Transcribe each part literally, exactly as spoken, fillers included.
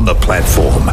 the platform.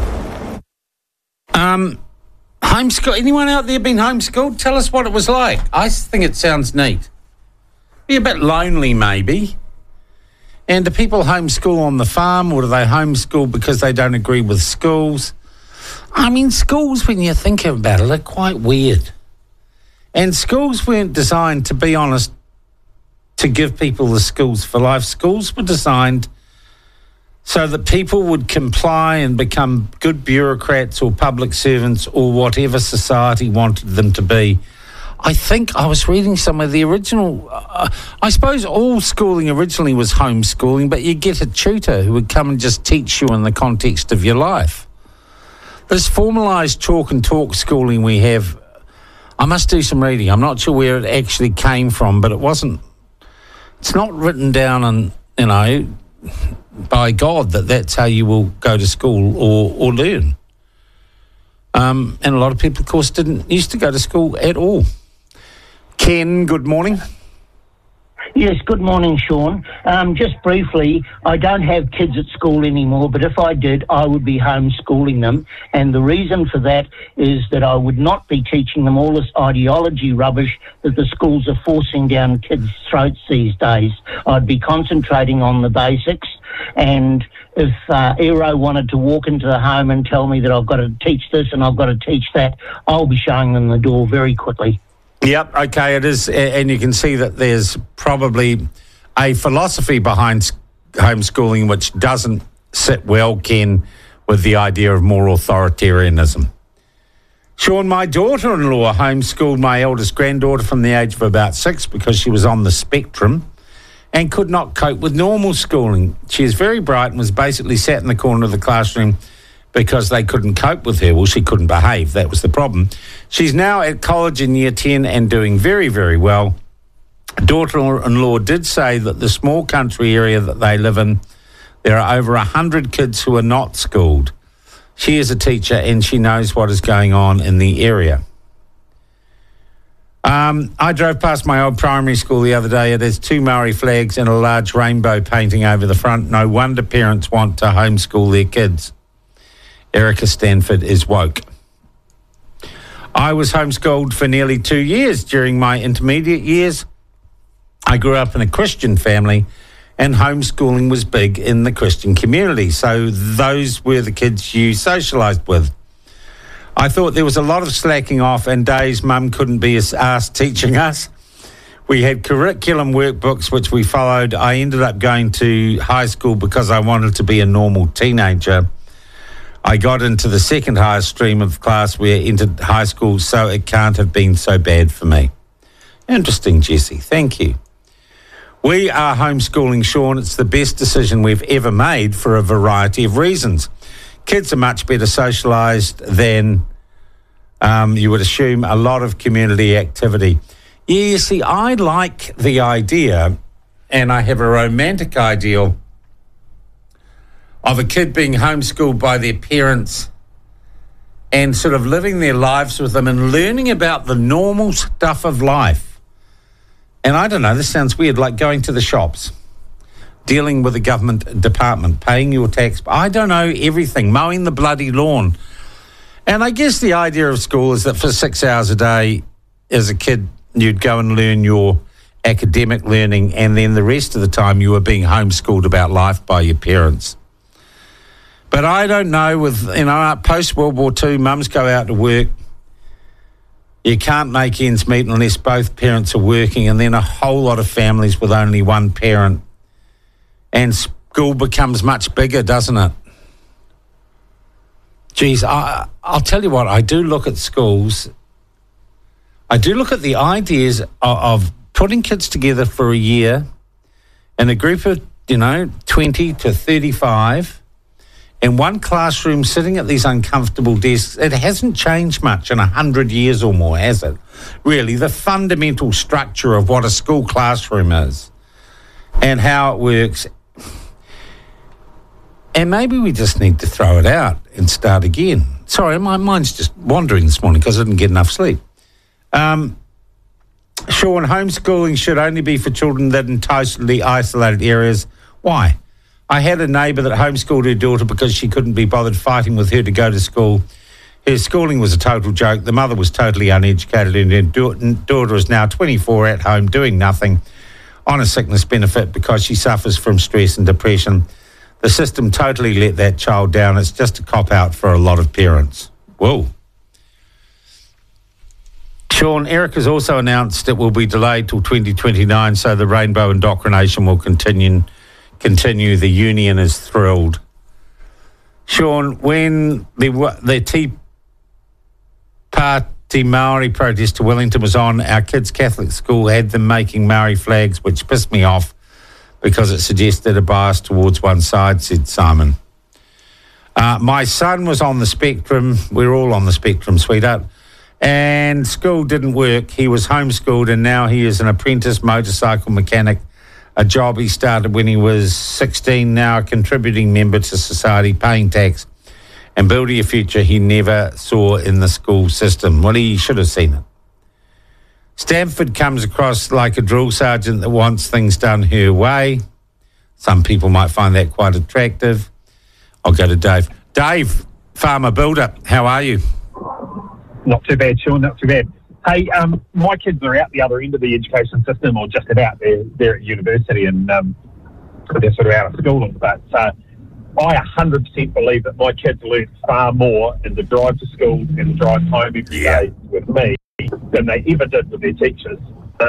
Um, homeschool. Anyone out there been homeschooled? Tell us what it was like. I think it sounds neat. Be a bit lonely, maybe. And do people homeschool on the farm, or do they homeschool because they don't agree with schools? I mean, schools, when you think about it, are quite weird. And schools weren't designed, to be honest, to give people the skills for life. Schools were designed so that people would comply and become good bureaucrats or public servants or whatever society wanted them to be. I think I was reading somewhere the original, uh, I suppose all schooling originally was homeschooling, but you get a tutor who would come and just teach you in the context of your life. This formalised chalk and talk schooling we have, I must do some reading. I'm not sure where it actually came from, but it wasn't, it's not written down and, you know, by God that that's how you will go to school or, or learn. Um, and a lot of people, of course, didn't used to go to school at all. Ken, good morning. Yes, good morning, Sean. Um, just briefly, I don't have kids at school anymore, but if I did, I would be homeschooling them. And the reason for that is that I would not be teaching them all this ideology rubbish that the schools are forcing down kids' throats these days. I'd be concentrating on the basics. And if uh, Aero wanted to walk into the home and tell me that I've got to teach this and I've got to teach that, I'll be showing them the door very quickly. Yep, okay, it is, and you can see that there's probably a philosophy behind homeschooling which doesn't sit well, Ken, with the idea of more authoritarianism. Sean, my daughter-in-law homeschooled my eldest granddaughter from the age of about six because she was on the spectrum and could not cope with normal schooling. She is very bright and was basically sat in the corner of the classroom because they couldn't cope with her. Well, she couldn't behave. That was the problem. She's now at college in year ten and doing very, very well. Daughter-in-law did say that the small country area that they live in, there are over one hundred kids who are not schooled. She is a teacher and she knows what is going on in the area. Um, I drove past my old primary school the other day. It has two Maori flags and a large rainbow painting over the front. No wonder parents want to homeschool their kids. Erica Stanford is woke. I was homeschooled for nearly two years during my intermediate years. I grew up in a Christian family and homeschooling was big in the Christian community. So those were the kids you socialised with. I thought there was a lot of slacking off and days mum couldn't be asked teaching us. We had curriculum workbooks which we followed. I ended up going to high school because I wanted to be a normal teenager. I got into the second highest stream of class where I entered high school, so it can't have been so bad for me. Interesting, Jesse. Thank you. We are homeschooling, Sean. It's the best decision we've ever made for a variety of reasons. Kids are much better socialised than um, you would assume, a lot of community activity. Yeah, you see, I like the idea, and I have a romantic ideal of a kid being homeschooled by their parents and sort of living their lives with them and learning about the normal stuff of life. And I don't know, this sounds weird, like going to the shops, dealing with a government department, paying your tax. I don't know, everything, mowing the bloody lawn. And I guess the idea of school is that for six hours a day as a kid, you'd go and learn your academic learning, and then the rest of the time you were being homeschooled about life by your parents. But I don't know, with, you know, post-World War Two, mums go out to work. You can't make ends meet unless both parents are working, and then a whole lot of families with only one parent. And school becomes much bigger, doesn't it? Geez, I, I'll tell you what, I do look at schools. I do look at the ideas of, of putting kids together for a year in a group of, you know, twenty to thirty-five, in one classroom sitting at these uncomfortable desks. It hasn't changed much in a hundred years or more, has it? Really, the fundamental structure of what a school classroom is and how it works. And maybe we just need to throw it out and start again. Sorry, my mind's just wandering this morning because I didn't get enough sleep. Um, Sean, homeschooling should only be for children that in totally isolated areas. Why? I had a neighbour that homeschooled her daughter because she couldn't be bothered fighting with her to go to school. Her schooling was a total joke. The mother was totally uneducated, and her da- daughter is now twenty-four at home doing nothing on a sickness benefit because she suffers from stress and depression. The system totally let that child down. It's just a cop-out for a lot of parents. Whoa. Sean, Eric has also announced it will be delayed till twenty twenty-nine, so the rainbow indoctrination will continue. Continue. The union is thrilled. Sean, when the the Tea Party Maori protest to Wellington was on, our kids' Catholic school had them making Maori flags, which pissed me off because it suggested a bias towards one side, said Simon. Uh, my son was on the spectrum. We're all on the spectrum, sweetheart. And school didn't work. He was homeschooled, and now he is an apprentice motorcycle mechanic, a job he started when he was sixteen, now a contributing member to society, paying tax and building a future he never saw in the school system. Well, he should have seen it. Stanford comes across like a drill sergeant that wants things done her way. Some people might find that quite attractive. I'll go to Dave. Dave, Farmer Builder, how are you? Not too bad, Sean, not too bad. Hey, um, my kids are out the other end of the education system, or just about. They're, they're at university, and um, they're sort of out of school. But uh, I one hundred percent believe that my kids learn far more in the drive to school and the drive home every Yeah. day with me than they ever did with their teachers.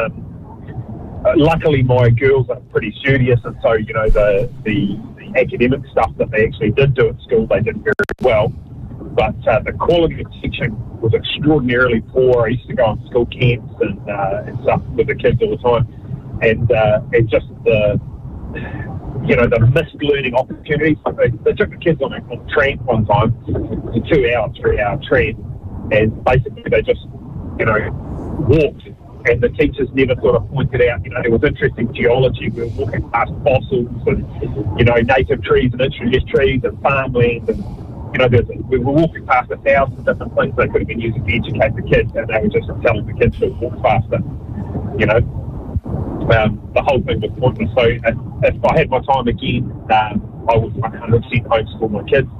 Um, uh, luckily, my girls are pretty studious, and so, you know, the, the, the academic stuff that they actually did do at school, they did very well. But uh, the quality of teaching was extraordinarily poor. I used to go on school camps and, uh, and stuff with the kids all the time. And, uh, and just the, you know, the missed learning opportunities. They, they took the kids on a, on a train one time, a two-hour, three-hour train, and basically they just, you know, walked. And the teachers never sort of pointed out, you know, it was interesting geology. We were walking past fossils and, you know, native trees and introduced trees and farmland, and you know, there's, we were walking past a thousand different things they could have been using to educate the kids, and they were just telling the kids to walk faster. You know, um, the whole thing was pointless. So if, if I had my time again, um, I would one hundred percent homeschool my kids.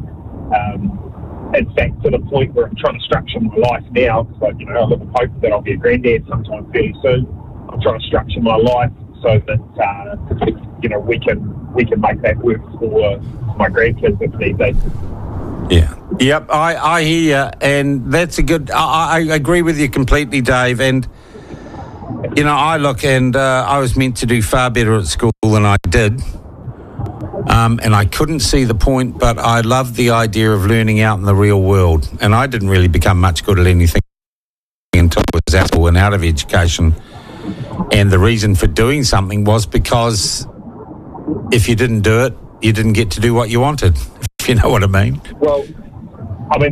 Um, in fact, to the point where I'm trying to structure my life now, because, you know, I live in hope that I'll be a granddad sometime fairly soon. I'm trying to structure my life so that uh, you know, we can we can make that work for my grandkids if need be. Yeah. Yep, I, I hear you, and that's a good... I, I agree with you completely, Dave, and, you know, I look and uh, I was meant to do far better at school than I did, um, and I couldn't see the point, but I loved the idea of learning out in the real world, and I didn't really become much good at anything until I was out of school and out of education, and the reason for doing something was because if you didn't do it, you didn't get to do what you wanted. You know what I mean? Well, I mean,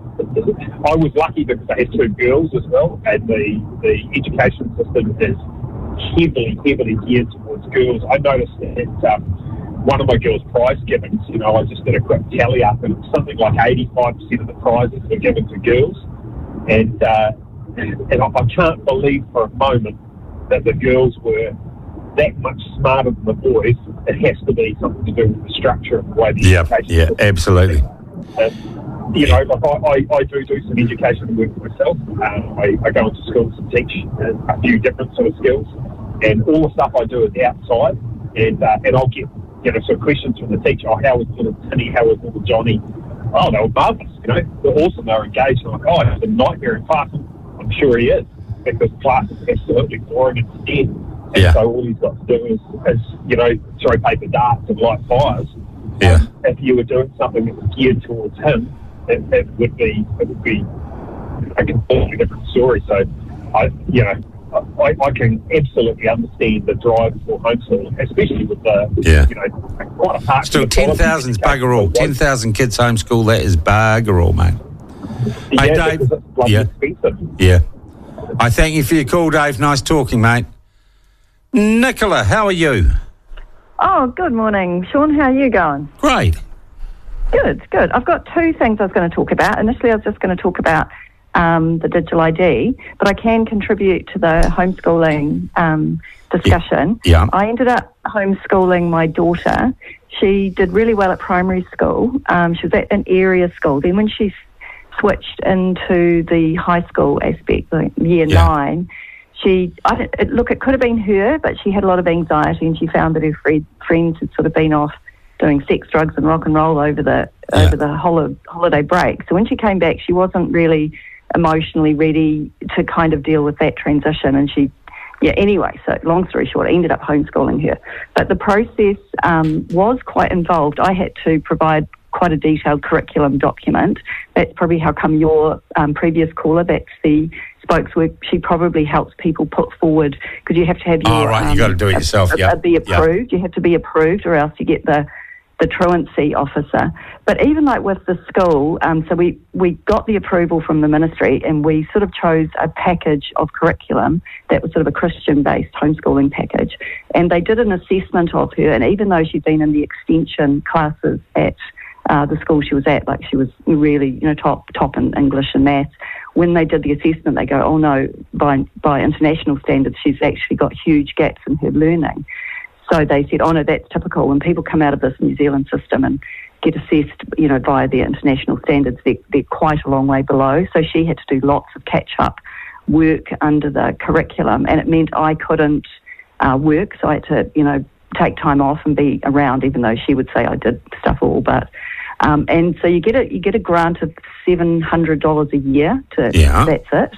I was lucky because I had two girls as well, and the, the education system is heavily, heavily geared towards girls. I noticed that um, one of my girls' prize givings, you know, I just did a quick tally up, and something like eighty-five percent of the prizes were given to girls. And, uh, and I, I can't believe for a moment that the girls were that much smarter than the boys. It has to be something to do with the structure and the way the yeah, education yeah, absolutely. And, you know, like I, I, I do do some education work myself. Um, I, I go into schools and teach a few different sort of skills, and all the stuff I do is outside, and uh, and I'll get, you know, sort of questions from the teacher. Oh, how was little Tinny? How was little Johnny? Oh, they were marvellous, you know. They're awesome. They were engaged. I'm like, oh, it's a nightmare in class. I'm sure he is, because class is absolutely boring and dead. And yeah. so all he's got to do is, is, you know, throw paper darts and light fires. Yeah. Um, if you were doing something that was geared towards him, it, it would be it would be a completely different story. So, I, you know, I, I can absolutely understand the drive for homeschooling, especially with the, yeah. you know, quite a part. Still, ten thousand is bugger all. ten thousand kids homeschool, that is bugger all, mate. Yeah, hey, Dave. It's bloody Yeah. expensive. Yeah. I thank you for your call, Dave. Nice talking, mate. Nicola, how are you? Oh, good morning, Sean. How are you going? Great. Good, good. I've got two things I was going to talk about. Initially, I was just going to talk about um, the digital I D, but I can contribute to the homeschooling um, discussion. Yeah. I ended up homeschooling my daughter. She did really well at primary school. Um, she was at an area school. Then when she switched into the high school aspect, like year Yeah. nine, she, I don't, it, look, it could have been her, but she had a lot of anxiety, and she found that her friend, friends had sort of been off doing sex, drugs and rock and roll over the Yeah. over the hol- holiday break. So when she came back, she wasn't really emotionally ready to kind of deal with that transition, and she, yeah, anyway, so long story short, I ended up homeschooling her. But the process um, was quite involved. I had to provide quite a detailed curriculum document. That's probably how come your um, previous caller, that's the spokeswork, she probably helps people put forward, because you have to have your... Oh, right, you um, got to do it yourself, uh, yeah. uh, Be approved. You have to be approved, or else you get the the truancy officer. But even like with the school, um, so we, we got the approval from the ministry, and we sort of chose a package of curriculum that was sort of a Christian-based homeschooling package. And they did an assessment of her, and even though she'd been in the extension classes at uh, the school she was at, like she was really, you know, top top in English and maths, when they did the assessment, they go, oh no, by by international standards, she's actually got huge gaps in her learning. So they said, oh no, that's typical. When people come out of this New Zealand system and get assessed, you know, via their international standards, they're, they're quite a long way below. So she had to do lots of catch-up work under the curriculum, and it meant I couldn't uh, work, so I had to, you know, take time off and be around, even though she would say I did stuff all. But um, and so you get a you get a grant of seven hundred dollars a year to Yeah. that's it.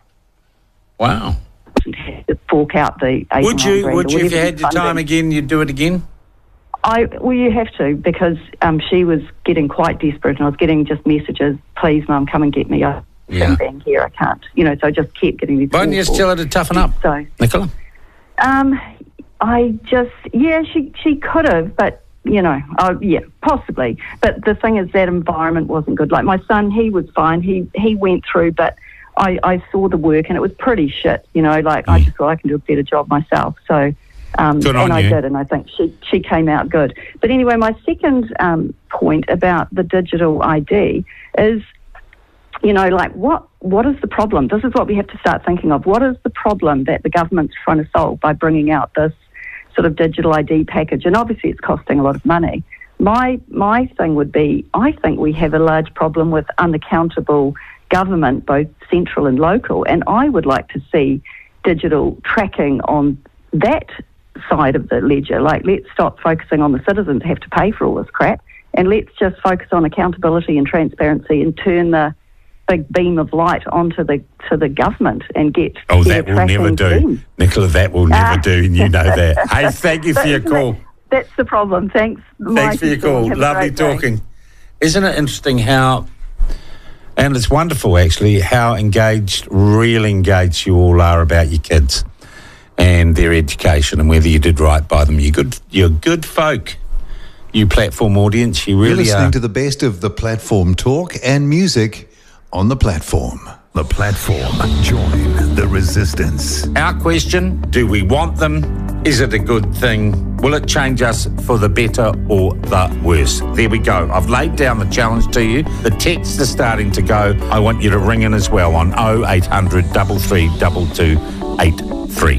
Wow. To fork out the eight Would you, grand would or you, if you whatever had your funding. time again, you'd do it again? I well, you have to, because um, she was getting quite desperate, and I was getting just messages, please, Mum, come and get me. I Yeah. shouldn't be here, I can't. You know, so I just kept getting these. Why didn't you awful- still have to toughen up, So, Nicola? um, I just, yeah, she she could have, but you know, uh, yeah, possibly. But the thing is, that environment wasn't good. Like my son, he was fine. He he went through, but I, I saw the work, and it was pretty shit. You know, like I just thought I can do a better job myself. So. Um, Good on and I you. did, and I think she, she came out good. But anyway, my second um, point about the digital I D is, you know, like what what is the problem? This is what we have to start thinking of. What is the problem that the government's trying to solve by bringing out this sort of digital I D package? And obviously it's costing a lot of money. My my thing would be, I think we have a large problem with unaccountable government, both central and local, and I would like to see digital tracking on that side of the ledger. Like, let's stop focusing on the citizens who have to pay for all this crap, and let's just focus on accountability and transparency and turn the big beam of light onto the to the government and get Oh, get that a will never tracking do. scheme. Nicola, that will never Ah. do, and you know that. Hey, thank you for But your isn't call. that- that's the problem. Thanks. Thanks Mike for your and Sean. call. Have a Lovely great day. talking. Isn't it interesting how, and it's wonderful actually, how engaged, real engaged you all are about your kids and their education and whether you did right by them. You're good, you're good folk, you platform audience. You You're really listening are. to the best of the platform talk and music on the platform. The platform. Join the resistance. Our question, do we want them? Is it a good thing? Will it change us for the better or the worse? There we go. I've laid down the challenge to you. The texts are starting to go. I want you to ring in as well on oh eight hundred, three three two two eight three.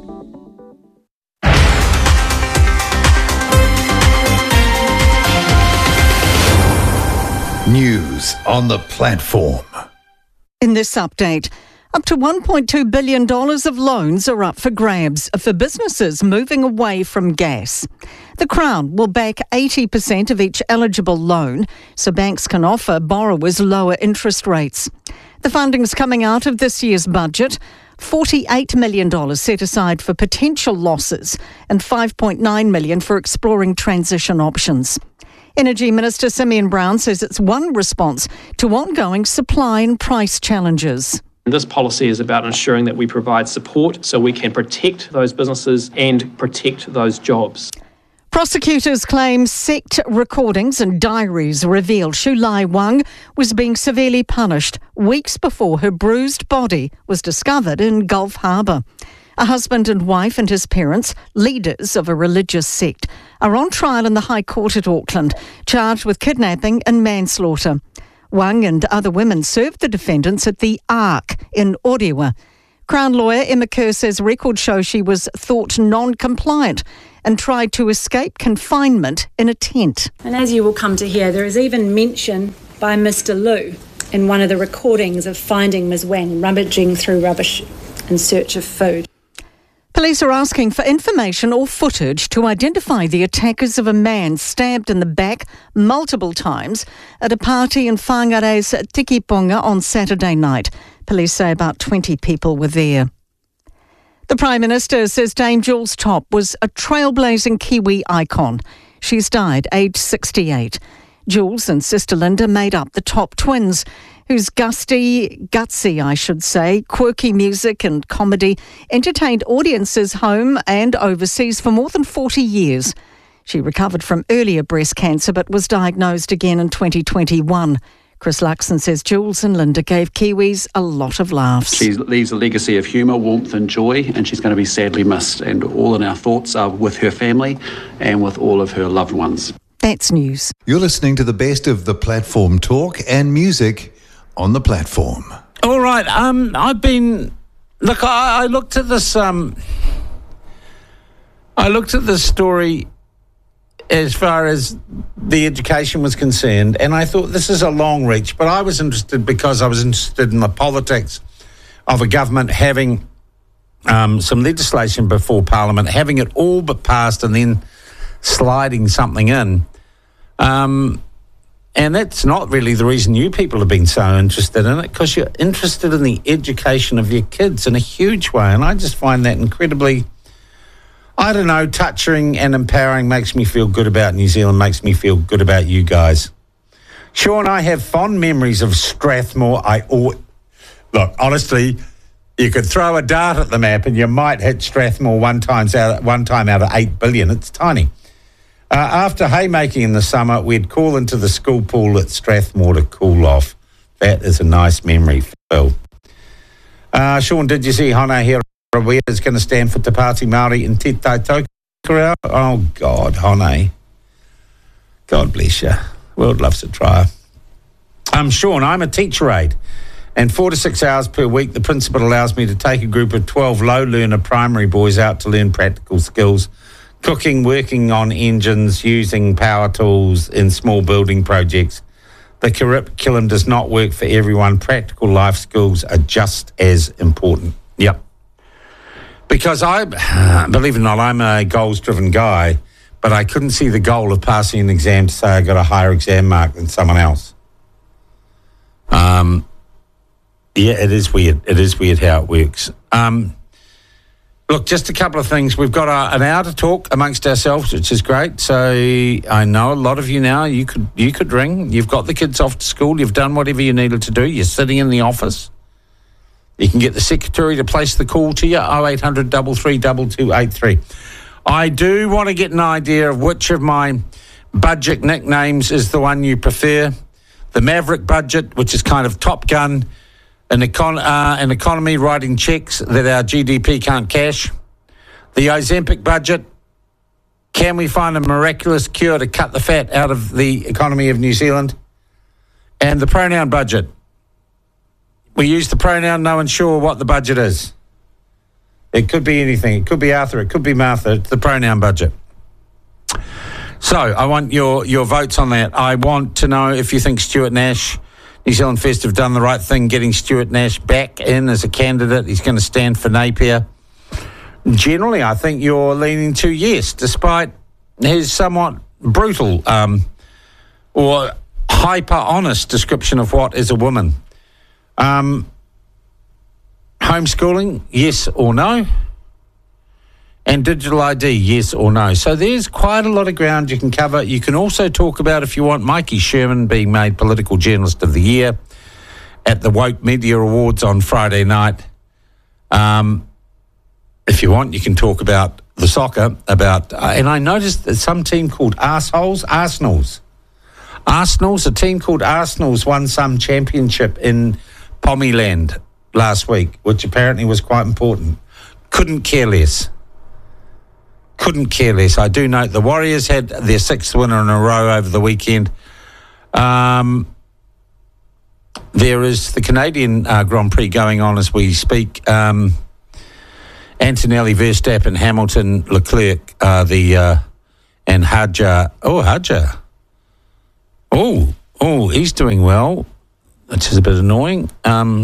News on the platform. In this update, up to one point two billion dollars of loans are up for grabs for businesses moving away from gas. The Crown will back eighty percent of each eligible loan so banks can offer borrowers lower interest rates. The funding's coming out of this year's budget. forty-eight million dollars set aside for potential losses and five point nine million dollars for exploring transition options. Energy Minister Simeon Brown says it's one response to ongoing supply and price challenges. This policy is about ensuring that we provide support so we can protect those businesses and protect those jobs. Prosecutors claim sect recordings and diaries reveal Shu Lai Wang was being severely punished weeks before her bruised body was discovered in Gulf Harbour. A husband and wife and his parents, leaders of a religious sect, are on trial in the High Court at Auckland, charged with kidnapping and manslaughter. Wang and other women served the defendants at the Ark in Orewa. Crown lawyer Emma Kerr says records show she was thought non-compliant and tried to escape confinement in a tent. And as you will come to hear, there is even mention by Mister Liu in one of the recordings of finding Miz Wang rummaging through rubbish in search of food. Police are asking for information or footage to identify the attackers of a man stabbed in the back multiple times at a party in Whangare's Tikiponga on Saturday night. Police say about twenty people were there. The Prime Minister says Dame Jules Topp was a trailblazing Kiwi icon. She's died aged sixty-eight. Jules and sister Linda made up the Topp twins, whose gusty, gutsy, I should say, quirky music and comedy entertained audiences home and overseas for more than forty years. She recovered from earlier breast cancer but was diagnosed again in twenty twenty-one. Chris Luxon says Jules and Linda gave Kiwis a lot of laughs. She leaves a legacy of humour, warmth and joy, and she's going to be sadly missed. And all in our thoughts are with her family and with all of her loved ones. That's news. You're listening to the best of the platform talk and music on the platform. All right. Um, I've been look. I, I looked at this. Um, I looked at this story as far as the education was concerned, and I thought this is a long reach. But I was interested because I was interested in the politics of a government having um, some legislation before Parliament, having it all but passed, and then sliding something in. Um, and that's not really the reason you people have been so interested in it, because you're interested in the education of your kids in a huge way. And I just find that incredibly, I don't know, touching and empowering. Makes me feel good about New Zealand, makes me feel good about you guys. Sean, I have fond memories of Strathmore. I ought, look, honestly, you could throw a dart at the map and you might hit Strathmore one times out, one time out of eight billion. It's tiny. Uh, after haymaking in the summer, we'd call into the school pool at Strathmore to cool off. That is a nice memory, Phil. Uh, Sean, did you see Hone Hirawea is going to stand for Te Pāti Māori in Te Tai Tokerau? Oh, God, Hone. God bless you. World loves a trier. Um, Sean, I'm a teacher aide, and four to six hours per week, the principal allows me to take a group of twelve low-learner primary boys out to learn practical skills, cooking, working on engines, using power tools in small building projects. The curriculum does not work for everyone. Practical life skills are just as important. Yep. Because I, believe it or not, I'm a goals-driven guy, but I couldn't see the goal of passing an exam to say I got a higher exam mark than someone else. Um, yeah, it is weird. It is weird how it works. Um, Look, just a couple of things. We've got a, an hour to talk amongst ourselves, which is great. So I know a lot of you now, you could you could ring. You've got the kids off to school. You've done whatever you needed to do. You're sitting in the office. You can get the secretary to place the call to you, oh eight hundred, three three two, two eight three. I do want to get an idea of which of my budget nicknames is the one you prefer. The Maverick budget, which is kind of Top Gun, An, econ- uh, an economy writing cheques that our G D P can't cash. The Ozempic budget. Can we find a miraculous cure to cut the fat out of the economy of New Zealand? And the pronoun budget. We use the pronoun, no one's sure what the budget is. It could be anything. It could be Arthur. It could be Martha. It's the pronoun budget. So I want your, your votes on that. I want to know if you think Stuart Nash, New Zealand First, have done the right thing getting Stuart Nash back in as a candidate. He's going to stand for Napier. Generally, I think you're leaning to yes, despite his somewhat brutal um, or hyper-honest description of what is a woman. Um, homeschooling, yes or no? And digital I D, yes or no? So there's quite a lot of ground you can cover. You can also talk about, if you want, Mikey Sherman being made Political Journalist of the Year at the Woke Media Awards on Friday night. Um, if you want, you can talk about the soccer, about, uh, and I noticed that some team called Arseholes, Arsenals. Arsenals, a team called Arsenals won some championship in Pommyland last week, which apparently was quite important. Couldn't care less. Couldn't care less. I do note the Warriors had their sixth winner in a row over the weekend. Um, there is the Canadian uh, Grand Prix going on as we speak. Um, Antonelli, Verstappen, Hamilton, Leclerc, uh, the uh, and Hadjar. Oh, Hadjar. Oh, oh, he's doing well, which is a bit annoying. Um,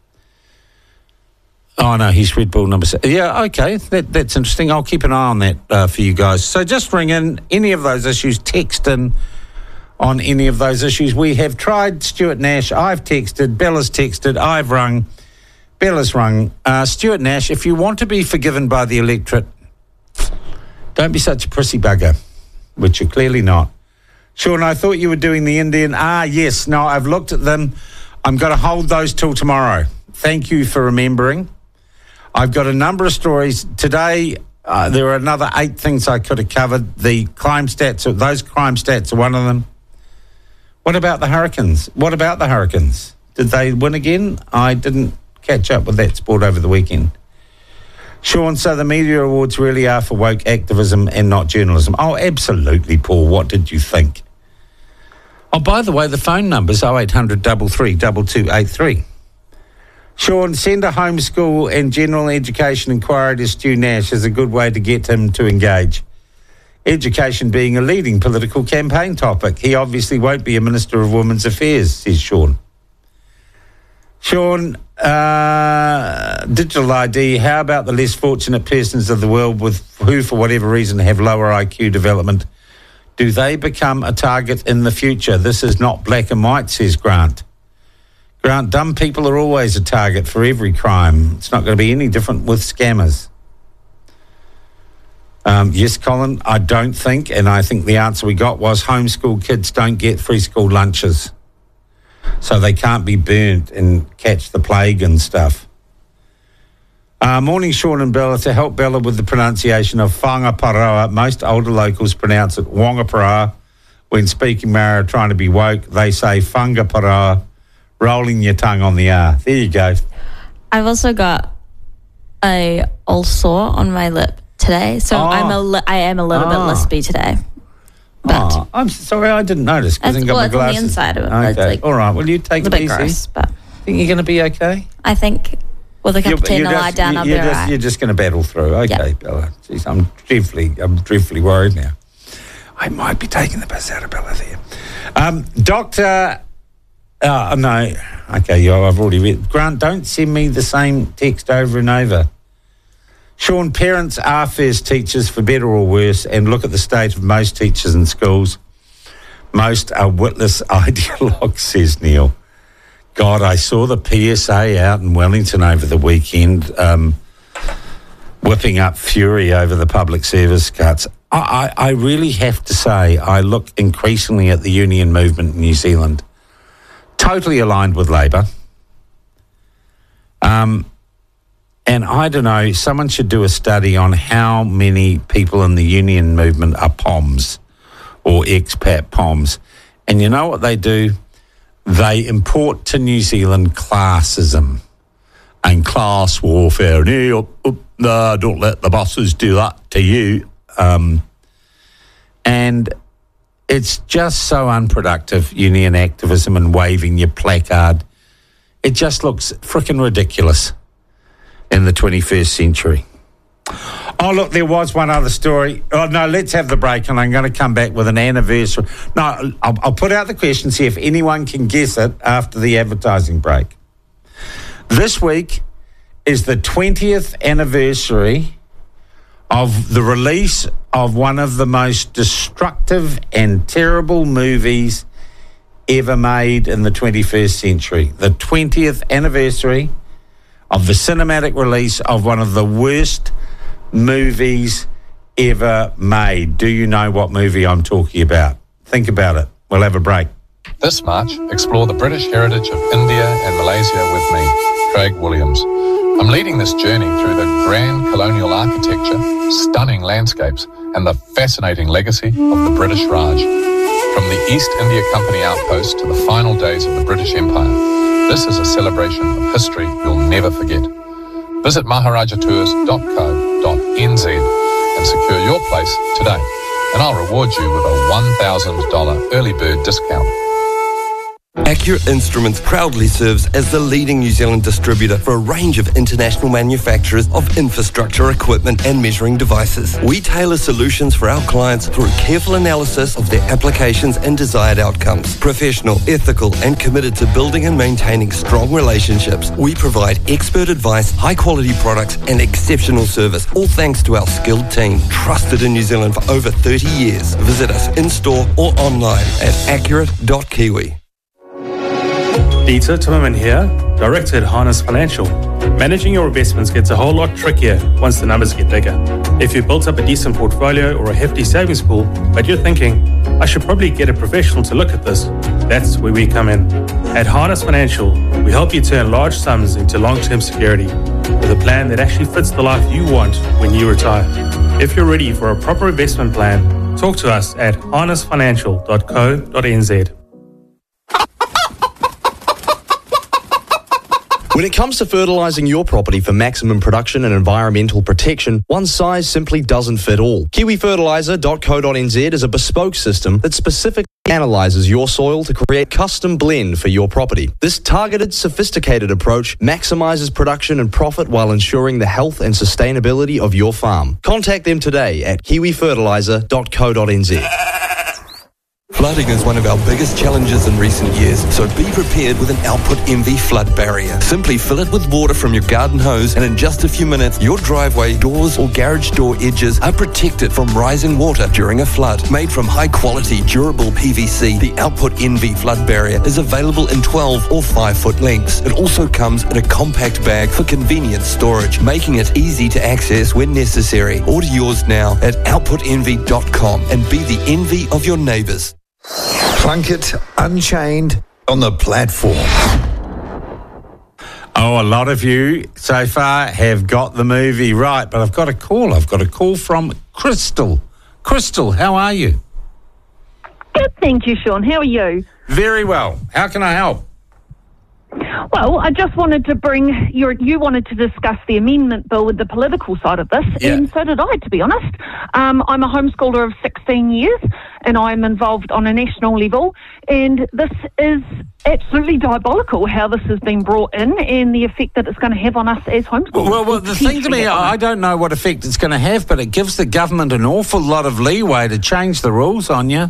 oh, no, he's Red Bull number six. Yeah, okay, that, that's interesting. I'll keep an eye on that uh, for you guys. So just ring in any of those issues, text in on any of those issues. We have tried Stuart Nash. I've texted, Bella's texted, I've rung. Bella's rung. Uh, Stuart Nash, if you want to be forgiven by the electorate, don't be such a prissy bugger, which you're clearly not. Sean, I thought you were doing the Indian. Ah, yes. No, I've looked at them. I'm going to hold those till tomorrow. Thank you for remembering. I've got a number of stories. Today, uh, there are another eight things I could have covered. The crime stats, those crime stats are one of them. What about the Hurricanes? What about the Hurricanes? Did they win again? I didn't catch up with that sport over the weekend. Sean, so the media awards really are for woke activism and not journalism. Oh, absolutely, Paul. What did you think? Oh, by the way, the phone number's oh eight hundred, three three two two eight three. Sean, send a homeschool and general education inquiry to Stu Nash is a good way to get him to engage. Education being a leading political campaign topic. He obviously won't be a Minister of Women's Affairs, says Sean. Sean, uh, digital I D, how about the less fortunate persons of the world with who, for whatever reason, have lower I Q development? Do they become a target in the future? This is not black and white, says Grant. Grant, dumb people are always a target for every crime. It's not going to be any different with scammers. Um, yes, Colin, I don't think, and I think the answer we got was homeschool kids don't get free school lunches. So they can't be burnt and catch the plague and stuff. Uh, morning, Sean and Bella. To help Bella with the pronunciation of Whangaparoa, most older locals pronounce it Wangaparoa. When speaking Mara, trying to be woke, they say Whangaparoa, rolling your tongue on the R. There you go. I've also got a ulcer on my lip today, so oh. I'm a li- I am a little oh. bit lispy today. But oh, I'm sorry, I didn't notice because I got well, my glasses. On the inside of it. Okay, it's like all right. Well, you take it easy. Gross, but think you're going to be okay? I think with a cup you're, of tea and a lie down, you're I'll just, be all right. You're just going to battle through. Okay, yep. Bella. Jeez, I'm dreadfully, I'm dreadfully worried now. I might be taking the piss out of Bella there. Um, Doctor, oh, no. Okay, yeah, I've already read. Grant, don't send me the same text over and over. Sean, parents are first teachers for better or worse, and look at the state of most teachers in schools. Most are witless ideologues, says Neil. God, I saw the P S A out in Wellington over the weekend, um, whipping up fury over the public service cuts. I, I, I really have to say, I look increasingly at the union movement in New Zealand, totally aligned with Labour. Um, and I don't know, someone should do a study on how many people in the union movement are P O Ms or expat P O Ms. And you know what they do? They import to New Zealand classism and class warfare. No, no, don't let the bosses do that to you. Um, and it's just so unproductive, union activism and waving your placard. It just looks frickin' ridiculous in the twenty-first century. Oh, look, there was one other story. Oh, no, let's have the break, and I'm going to come back with an anniversary. No, I'll, I'll put out the question, see if anyone can guess it after the advertising break. This week is the twentieth anniversary of the release of one of the most destructive and terrible movies ever made in the twenty-first century. The twentieth anniversary of the cinematic release of one of the worst movies ever made. Do you know what movie I'm talking about? Think about it. We'll have a break. This March, explore the British heritage of India and Malaysia with me, Craig Williams. I'm leading this journey through the grand colonial architecture, stunning landscapes, and the fascinating legacy of the British Raj. From the East India Company outpost to the final days of the British Empire, this is a celebration of history you'll never forget. Visit maharaja tours dot co dot n z and secure your place today, and I'll reward you with a one thousand dollars early bird discount. Accurate Instruments proudly serves as the leading New Zealand distributor for a range of international manufacturers of infrastructure equipment and measuring devices. We tailor solutions for our clients through careful analysis of their applications and desired outcomes. Professional, ethical, and committed to building and maintaining strong relationships, we provide expert advice, high-quality products, and exceptional service, all thanks to our skilled team, trusted in New Zealand for over thirty years. Visit us in-store or online at accurate dot kiwi. Dieter Timmerman here, Director at Harness Financial. Managing your investments gets a whole lot trickier once the numbers get bigger. If you've built up a decent portfolio or a hefty savings pool, but you're thinking, I should probably get a professional to look at this, that's where we come in. At Harness Financial, we help you turn large sums into long-term security with a plan that actually fits the life you want when you retire. If you're ready for a proper investment plan, talk to us at harness financial dot co dot n z. When it comes to fertilising your property for maximum production and environmental protection, one size simply doesn't fit all. kiwi fertiliser dot co dot n z is a bespoke system that specifically analyses your soil to create custom blend for your property. This targeted, sophisticated approach maximises production and profit while ensuring the health and sustainability of your farm. Contact them today at kiwi fertiliser dot co dot n z. Flooding is one of our biggest challenges in recent years, so be prepared with an Output Envy flood barrier. Simply fill it with water from your garden hose, and in just a few minutes, your driveway, doors or garage door edges are protected from rising water during a flood. Made from high-quality, durable P V C, the Output Envy flood barrier is available in twelve or five foot lengths. It also comes in a compact bag for convenient storage, making it easy to access when necessary. Order yours now at output envy dot com and be the envy of your neighbours. Plunkett Unchained on the platform. Oh, a lot of you so far have got the movie right, but I've got a call. I've got a call from Crystal. Crystal, how are you? Good, thank you, Sean. How are you? Very well. How can I help? Well, I just wanted to bring your, you wanted to discuss the amendment bill with the political side of this, yeah. and so did I, to be honest. Um, I'm a homeschooler of sixteen years, and I'm involved on a national level, and this is absolutely diabolical how this has been brought in and the effect that it's going to have on us as homeschoolers. Well, well the thing to me, I don't know what effect it's going to have, but it gives the government an awful lot of leeway to change the rules on you.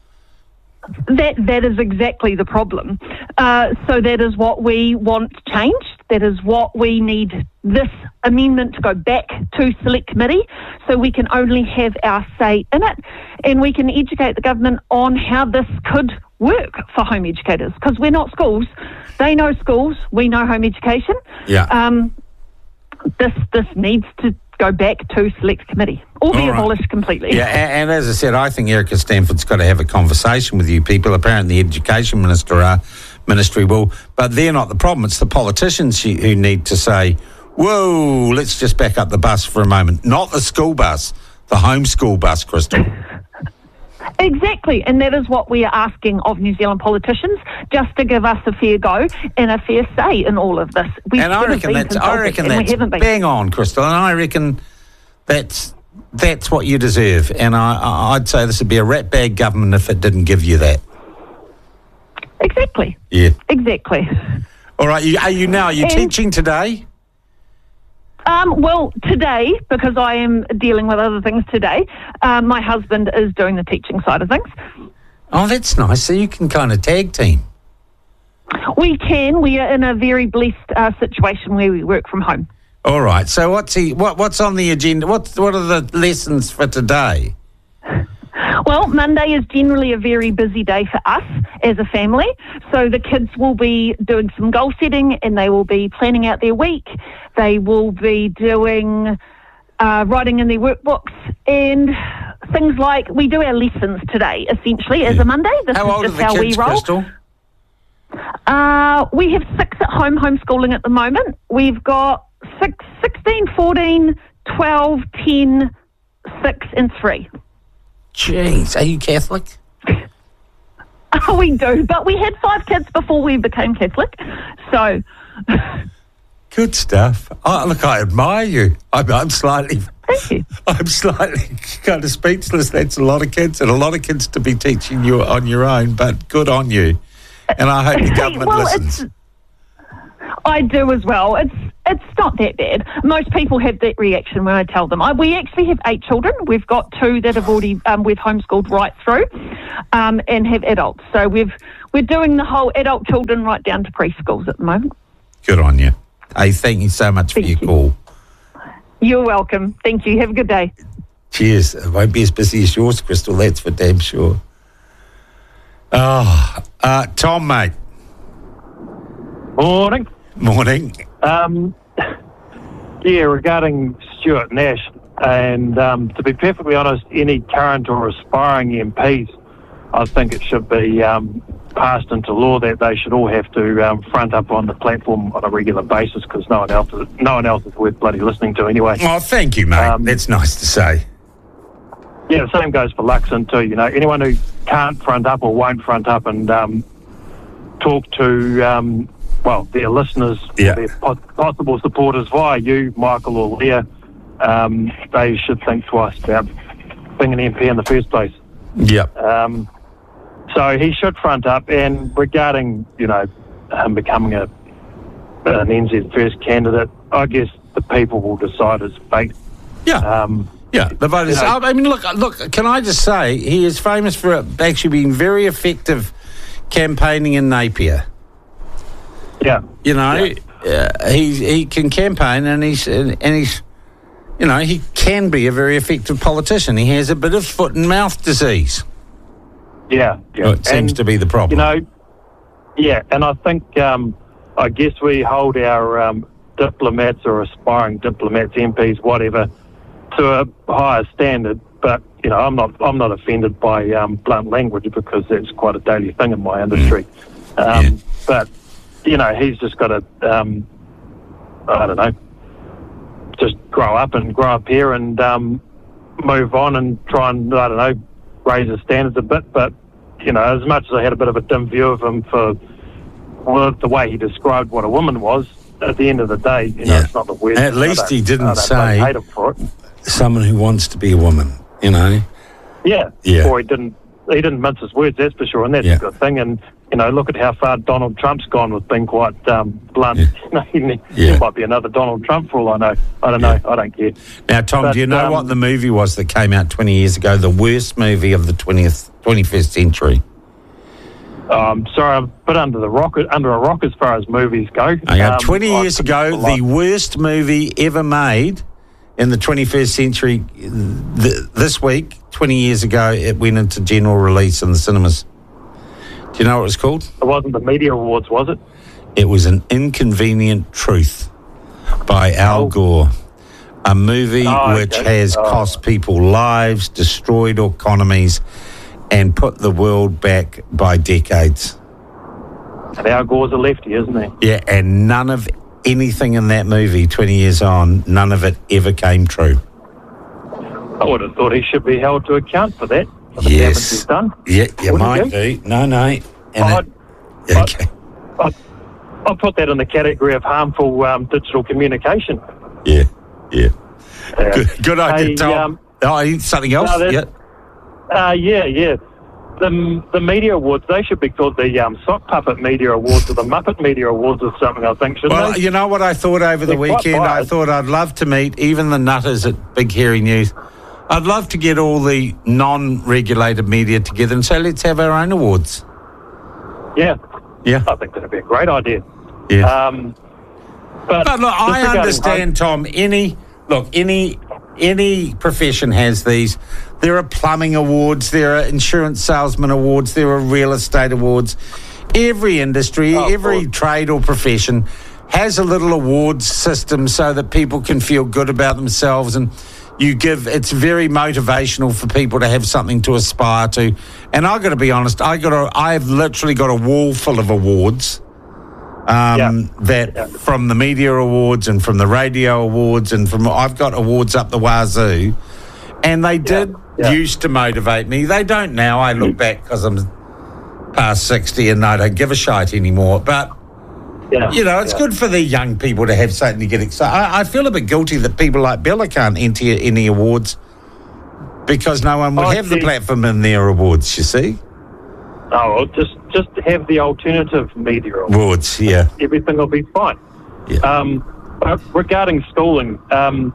That that is exactly the problem. Uh, so that is what we want changed. That is what we need this amendment to go back to select committee, so we can only have our say in it, and we can educate the government on how this could work for home educators, because we're not schools. They know schools. We know home education. Yeah. Um, this this needs to go back to select committee or be All right. abolished completely. Yeah, and, and as I said, I think Erica Stanford's got to have a conversation with you people. Apparently the Education Minister, uh, Ministry will, but they're not the problem. It's the politicians who, who need to say, whoa, let's just back up the bus for a moment. Not the school bus, the homeschool bus, Crystal. Exactly, and that is what we are asking of New Zealand politicians, just to give us a fair go and a fair say in all of this. We and I reckon that's, I reckon that's bang on, Crystal, and I reckon that's that's what you deserve. And I, I'd say this would be a ratbag government if it didn't give you that. Exactly. Yeah. Exactly. All right, you, are you now, are you and, teaching today? Um, well, today, because I am dealing with other things today, um, my husband is doing the teaching side of things. Oh, that's nice. So you can kind of tag team. We can. We are in a very blessed uh, situation where we work from home. All right. So what's he, what what's on the agenda? What's what are the lessons for today? Well, Monday is generally a very busy day for us as a family. So the kids will be doing some goal setting, and they will be planning out their week. They will be doing uh, writing in their workbooks and things like, we do our lessons today, essentially, yeah. as a Monday. This how is old just are the how kids, we roll. Crystal? Uh, we have six at home homeschooling at the moment. We've got six, sixteen, fourteen, twelve, ten, six and three. Jeez, are you Catholic? Oh, we do, but we had five kids before we became Catholic, so... Good stuff. Oh, look, I admire you. I'm, I'm slightly... Thank you. I'm slightly kind of speechless. That's a lot of kids, and a lot of kids to be teaching you on your own, but good on you. and I hope the government well, listens. It's, I do as well. It's it's not that bad. Most people have that reaction when I tell them. I, we actually have eight children. We've got two that have already um, we've homeschooled right through, um, and have adults. So we've we're doing the whole adult children right down to preschools at the moment. Good on you. Hey, thank you so much Thank for your you. call. You're welcome. Thank you. Have a good day. Cheers. It won't be as busy as yours, Crystal. That's for damn sure. Oh, uh, Tom, mate. Morning. Morning. Um, yeah, regarding Stuart Nash, and um, to be perfectly honest, any current or aspiring M Ps, I think it should be um, passed into law that they should all have to um, front up on the platform on a regular basis, because no one else, is, no one else is worth bloody listening to anyway. Oh, thank you, mate. Um, That's nice to say. Yeah, the same goes for Luxon too. You know, anyone who can't front up or won't front up and um, talk to, um, well, their listeners, yeah. their po- possible supporters via you, Michael or Leah, um, they should think twice about being an M P in the first place. Yep. Um, so he should front up. And regarding, you know, him becoming a an N Z first candidate, I guess the people will decide his fate. Yeah. Um, Yeah, the voters. You know, I mean, look, look. Can I just say he is famous for actually being very effective campaigning in Napier. Yeah, you know, yeah. Uh, he he can campaign, and he's and he's, you know, he can be a very effective politician. He has a bit of foot and mouth disease. Yeah, yeah. Well, it seems and, to be the problem. You know, yeah, and I think um, I guess we hold our um, diplomats or aspiring diplomats, M Ps, whatever, to a higher standard, but you know, I'm not I'm not offended by um, blunt language, because that's quite a daily thing in my industry. Mm. Um, yeah. But you know, he's just got to um, I don't know, just grow up and grow up here and um, move on and try and I don't know, raise his standards a bit. But you know, as much as I had a bit of a dim view of him for well, the way he described what a woman was, at the end of the day, you know, yeah. it's not the worst. At least he didn't I don't, say I hate him for it. Someone who wants to be a woman, you know. Yeah, yeah. Or he didn't. He didn't mince his words, that's for sure, and that's yeah. a good thing. And you know, look at how far Donald Trump's gone with being quite um, blunt. Yeah. You know, he, yeah. he might be another Donald Trump for all I know. I don't yeah. know. I don't care. Now, Tom, but, do you know um, what the movie was that came out twenty years ago? The worst movie of the twentieth, twenty-first century. I'm um, sorry, I'm a bit under the rock, under a rock as far as movies go. Okay, um, twenty years I, ago, the worst movie ever made in the twenty-first century. Th- this week, twenty years ago, it went into general release in the cinemas. Do you know what it was called? It wasn't the Media Awards, was it? It was An Inconvenient Truth by Al oh. Gore. A movie oh, which okay. has oh. cost people lives, destroyed economies, and put the world back by decades. And Al Gore's a lefty, isn't he? Yeah, and none of anything in that movie, twenty years on, none of it ever came true. I would have thought he should be held to account for that. For the yes. damage he's done. Yeah, you Wouldn't might you? be. No, no. And I'd, it, okay. I'd, I'd, I'd put that in the category of harmful um, digital communication. Yeah, yeah. Uh, good, good idea, hey, Tom. Um, oh, something else? No, yeah. Uh, yeah, yeah. The the Media Awards, they should be called the um, Sock Puppet Media Awards or the Muppet Media Awards or something, I think, shouldn't well, they? You know what I thought over They're the weekend? I thought I'd love to meet even the nutters at Big Hairy News. I'd love to get all the non-regulated media together and say, let's have our own awards. Yeah. Yeah. I think that'd be a great idea. Yeah. Um, but, but look, I understand, home- Tom, any, look, any... Any profession has these. There are plumbing awards, there are insurance salesman awards, there are real estate awards. Every industry, oh, every trade or profession has a little awards system so that people can feel good about themselves, and you give, it's very motivational for people to have something to aspire to. And I've got to be honest, I got a, I've literally got a wall full of awards. Um, yeah. That yeah. from the media awards and from the radio awards and from I've got awards up the wazoo, and they did yeah. Yeah. used to motivate me. They don't now. I look back because I'm past sixty and I don't give a shite anymore. But yeah. you know, it's yeah. good for the young people to have something to get excited. I, I feel a bit guilty that people like Bella can't enter any awards because no one would oh, have see. the platform in their awards. You see. Oh, well, just just have the alternative media on. Wards, yeah. Everything will be fine. Yeah. Um, but regarding schooling, um,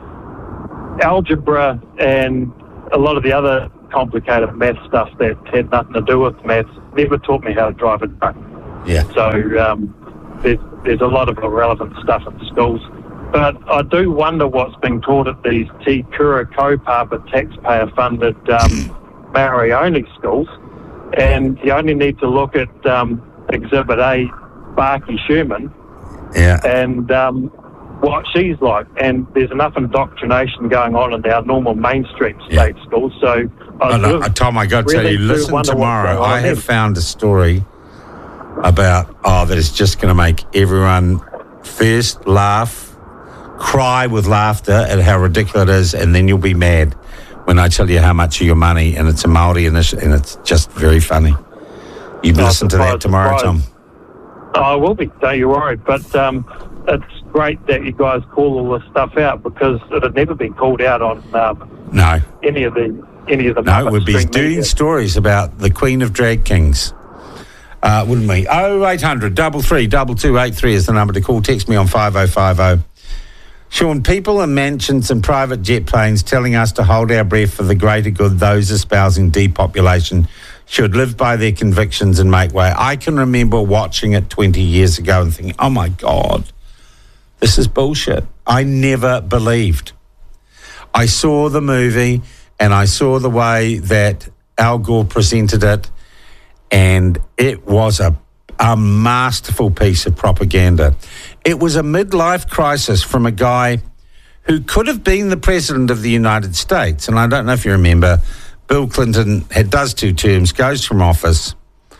algebra and a lot of the other complicated math stuff that had nothing to do with maths never taught me how to drive a truck. Yeah. So um, there's, there's a lot of irrelevant stuff in schools. But I do wonder what's being taught at these Te Kura Kaupapa taxpayer-funded um, Maori-only schools. And you only need to look at um, Exhibit A, Barky Sherman, yeah. and um, what she's like. And there's enough indoctrination going on in our normal mainstream state yeah. schools. So, I oh, no, Tom, I got to really tell you, listen tomorrow. I have them. found a story about, oh, that is just going to make everyone first laugh, cry with laughter at how ridiculous it is, and then you'll be mad when I tell you how much of your money, and it's a Māori initiative, and it's just very funny. You Oh, listen to that tomorrow, Tom. Oh, I will be, don't you worry. But um, it's great that you guys call all this stuff out, because it had never been called out on um, No. any of the any of the No, we'd be mainstream doing media. stories about the Queen of Drag Kings, uh, wouldn't we? oh eight hundred, double three, double two eight three is the number to call. Text me on five oh five oh. Sean, people in mansions and private jet planes telling us to hold our breath for the greater good, those espousing depopulation should live by their convictions and make way. I can remember watching it twenty years ago and thinking, oh my God, this is bullshit. I never believed. I saw the movie and I saw the way that Al Gore presented it, and it was a, a masterful piece of propaganda. It was a midlife crisis from a guy who could have been the president of the United States. And I don't know if you remember, Bill Clinton had does two terms, goes from office,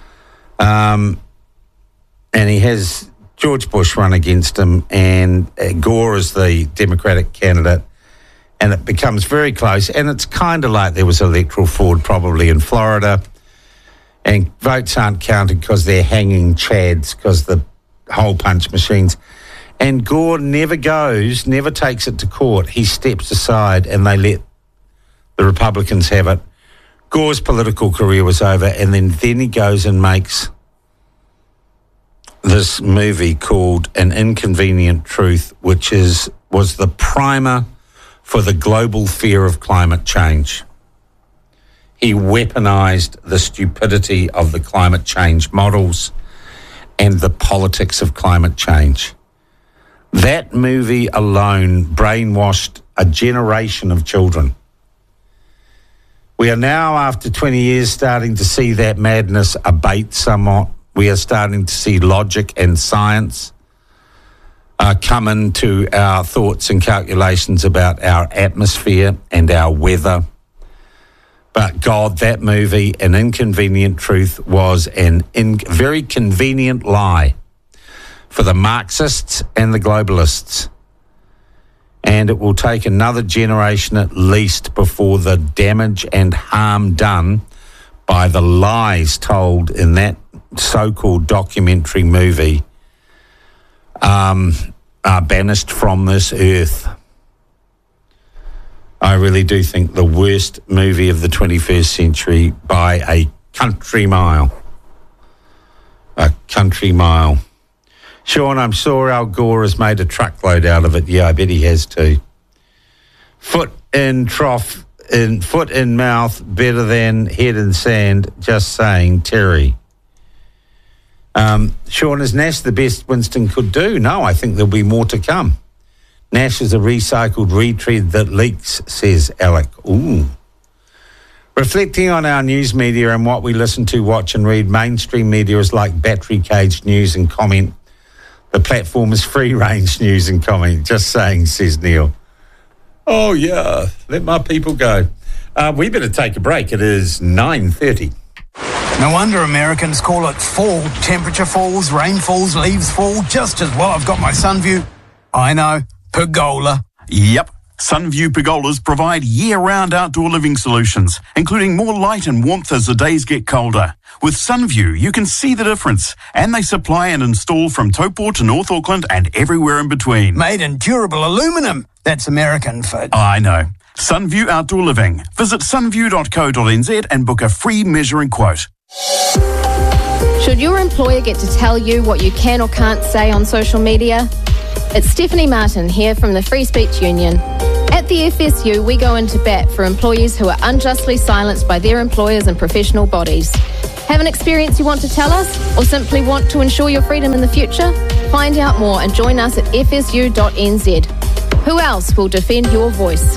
um, and he has George Bush run against him, and uh, Gore is the Democratic candidate, and it becomes very close. And it's kind of like there was electoral fraud probably in Florida, and votes aren't counted because they're hanging chads, because the hole punch machines. And Gore never goes, never takes it to court. He steps aside and they let the Republicans have it. Gore's political career was over, and then, then he goes and makes this movie called An Inconvenient Truth, which is was the primer for the global fear of climate change. He weaponized the stupidity of the climate change models and the politics of climate change. That movie alone brainwashed a generation of children. We are now, after twenty years, starting to see that madness abate somewhat. We are starting to see logic and science uh, come into our thoughts and calculations about our atmosphere and our weather. But God, that movie, An Inconvenient Truth, was an in- very convenient lie for the Marxists and the globalists. And it will take another generation at least before the damage and harm done by the lies told in that so-called documentary movie um, are banished from this earth. I really do think the worst movie of the twenty-first century by a country mile. A country mile. Sean, I'm sure Al Gore has made a truckload out of it. Yeah, I bet he has too. Foot in trough, in foot in mouth, better than head in sand. Just saying, Terry. Um, Sean, is Nash the best Winston could do? No, I think there'll be more to come. Nash is a recycled retread that leaks, says Alec. Ooh. Reflecting on our news media and what we listen to, watch and read, mainstream media is like battery-caged news and comment. The platform is free-range news and comment. Just saying, says Neil. Oh, yeah, let my people go. Uh, we better take a break. It is nine thirty. No wonder Americans call it fall. Temperature falls, rain falls, leaves fall, just as well I've got my Sunview. I know, pergola. Yep. Sunview pergolas provide year-round outdoor living solutions, including more light and warmth as the days get colder. With Sunview, you can see the difference, and they supply and install from Taupo to North Auckland and everywhere in between. Made in durable aluminum. That's American for... I know. Sunview Outdoor Living. Visit sunview dot co dot n z and book a free measuring quote. Should your employer get to tell you what you can or can't say on social media? It's Stephanie Martin here from the Free Speech Union. At the F S U, we go into bat for employees who are unjustly silenced by their employers and professional bodies. Have an experience you want to tell us, or simply want to ensure your freedom in the future? Find out more and join us at f s u dot n z. Who else will defend your voice?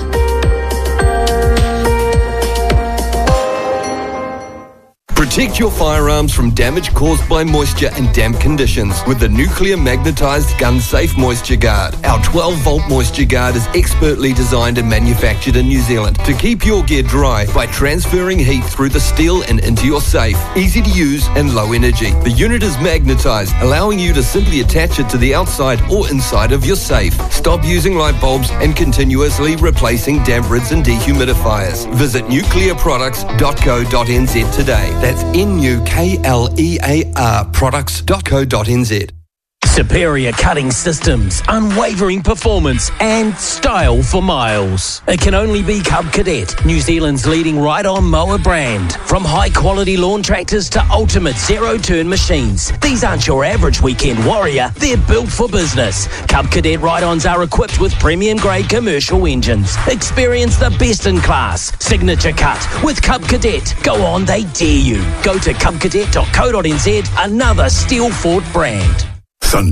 Protect your firearms from damage caused by moisture and damp conditions with the Nuclear Magnetised Gun Safe Moisture Guard. Our twelve volt Moisture Guard is expertly designed and manufactured in New Zealand to keep your gear dry by transferring heat through the steel and into your safe. Easy to use and low energy. The unit is magnetised, allowing you to simply attach it to the outside or inside of your safe. Stop using light bulbs and continuously replacing damp rids and dehumidifiers. Visit nuclear products dot co dot n z today. That's N U K L E A R products dot co dot n z. Superior cutting systems, unwavering performance and style for miles. It can only be Cub Cadet, New Zealand's leading ride-on mower brand. From high-quality lawn tractors to ultimate zero-turn machines, these aren't your average weekend warrior, they're built for business. Cub Cadet ride-ons are equipped with premium-grade commercial engines. Experience the best-in-class signature cut with Cub Cadet. Go on, they dare you. Go to cub cadet dot co dot n z, another Steel Ford brand.